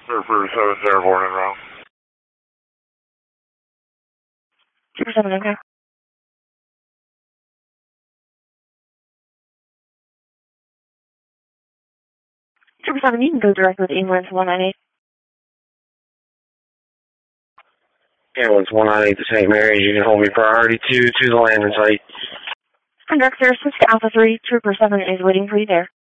Surfer 7 Airborne and route. Trooper 7, okay. Trooper 7, you can go direct with ambulance 198. Ambulance 198 to St. Mary's, you can hold me priority 2 to the landing site. Conductor, switch to Alpha 3, Trooper 7 is waiting for you there.